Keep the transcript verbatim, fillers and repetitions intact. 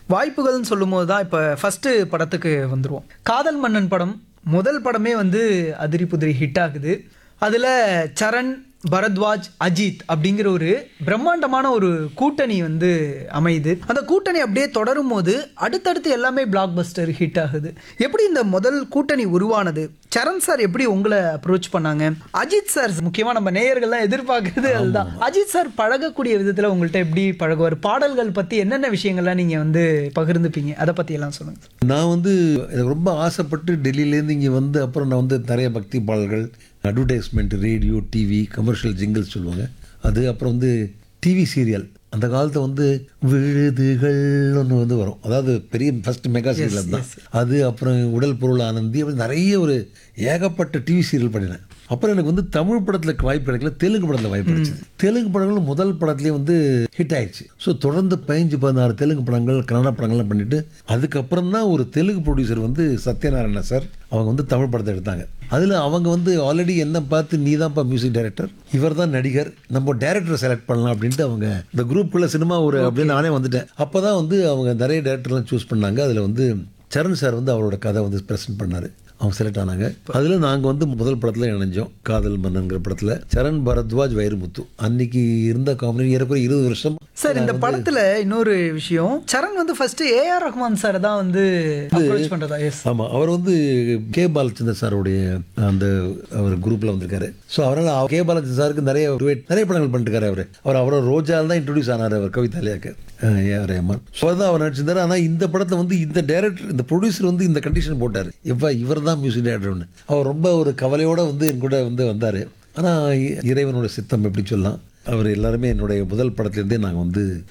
வாய்ப்புகள்னு சொல்லும்போது தான் இப்போ ஃபஸ்ட்டு படத்துக்கு வந்துருவோம். காதல் மன்னன் படம் முதல் படமே வந்து அதிரி புதிரி ஹிட் ஆகுது. அதில் சரண், பரத்வாஜ், அஜித் அப்படிங்கிற ஒரு பிரம்மாண்டமான ஒரு கூட்டணி வந்து அமையுது. அந்த கூட்டணி அப்படியே தொடரும் போது அடுத்தடுத்து எல்லாமே பிளாக் பஸ்டர் ஹிட் ஆகுது. எப்படி இந்த முதல் கூட்டணி உருவானது? சரண் சார் எப்படி உங்களை அப்ரோச் பண்ணாங்க? அஜித் சார் முக்கியமாக நம்ம நேயர்கள்லாம் எதிர்பார்க்குறது அதுதான். அஜித் சார் பழகக்கூடிய விதத்தில் உங்கள்கிட்ட எப்படி பழகுவார்? பாடல்கள் பற்றி என்னென்ன விஷயங்கள்லாம் நீங்கள் வந்து பகிர்ந்துப்பீங்க? அதை பற்றி எல்லாம் சொல்லுங்கள். நான் வந்து எனக்கு ரொம்ப ஆசைப்பட்டு டெல்லியிலேருந்து இங்கே வந்து அப்புறம் நான் வந்து நிறைய பக்தி பாடல்கள், advertisement, radio, TV, commercial jingles சொல்லுவாங்க. அது அப்புறம் வந்து டிவி சீரியல் அந்த காலத்தில் வந்து விழுதுகள் ஒன்று வந்து வரும். அதாவது பெரிய ஃபர்ஸ்ட் மெகா சீரியல் தான் அது. அப்புறம் உடல் பொருள் ஆனந்தி, அப்படி நிறைய ஒரு ஏகப்பட்ட டிவி சீரியல் பண்ணினேன். அப்புறம் எனக்கு வந்து தமிழ் படத்தில் வாய்ப்பு கிடைக்கல, தெலுங்கு படத்தில் வாய்ப்பு கிடைச்சது. தெலுங்கு படங்கள் முதல் படத்துலேயே வந்து ஹிட் ஆயிடுச்சு. ஸோ தொடர்ந்து பதினஞ்சு பதினாறு தெலுங்கு படங்கள், கன்னட படங்கள்லாம் பண்ணிட்டு அதுக்கப்புறம் தான் ஒரு தெலுங்கு ப்ரொடியூசர் வந்து சத்யநாராயண சார் அவங்க வந்து தமிழ் படத்தை எடுத்தாங்க. அதில் அவங்க வந்து ஆல்ரெடி என்ன பார்த்து நீ தான்ப்பா மியூசிக் டைரக்டர், இவர் தான் நடிகர், நம்ம டைரக்டரை செலக்ட் பண்ணலாம் அப்படின்ட்டு அவங்க இந்த குரூப்புக்குள்ளே சினிமா ஒரு அப்படின்னு நானே வந்துட்டேன். அப்போ தான் வந்து அவங்க நிறைய டைரக்டர்லாம் சூஸ் பண்ணாங்க. அதில் வந்து சரண் சார் வந்து அவரோட கதை வந்து ப்ரெசென்ட் பண்ணார். அவங்க செலக்ட் ஆனாங்க. அதில் நாங்கள் வந்து முதல் படத்தில் இணைஞ்சோம். காதல் மன்னன்கிற படத்தில் சரண், பரத்வாஜ், வைரமுத்து. அன்னைக்கு இருந்த காமெடி ஏறக்குறைய இருபது வருஷம். சார் இந்த படத்தில் இன்னொரு விஷயம், சரண் வந்து ஃபர்ஸ்ட் ஏஆர் ரஹ்மான் சார் தான் வந்து அப்ரோச் பண்றதா? எஸ், ஆமாம். அவர் வந்து கே பாலச்சந்தர் சாருடைய அந்த அவர் குரூப்பில் வந்திருக்காரு. ஸோ அவரால் கே பாலச்சந்தர் சாருக்கு நிறைய நிறைய படங்கள் பண்ணிருக்காரு. அவர் அவர் அவரோட ரோஜால் தான் இன்ட்ரடியூஸ் ஆனார் அவர் கவிதாலியாக்கு, ஏஆர் ரஹ்மான். ஸோ அதான் அவர் நடிச்சிருந்தார். ஆனால் இந்த படத்தில் வந்து இந்த டைரக்டர், இந்த ப்ரொடியூசர் வந்து இந்த கண்டிஷன் போட்டார், எப்போ இவர் தான் மியூசிக் டைரக்டர்னு. அவர் ரொம்ப ஒரு கவலையோடு வந்து என் கூட வந்து வந்தார். ஆனால் இறைவனோட சித்தம் எப்படி சொல்லலாம், அவர் எல்லாருமே என்னுடைய முதல் படத்துலேருந்தே நாங்கள் வந்து